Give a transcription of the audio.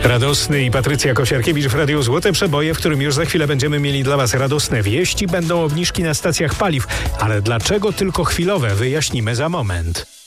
Radosny i Patrycja Kosiarkiewicz w Radiu Złote Przeboje, w którym już za chwilę będziemy mieli dla Was radosne wieści. Będą obniżki na stacjach paliw, ale dlaczego tylko chwilowe, wyjaśnimy za moment.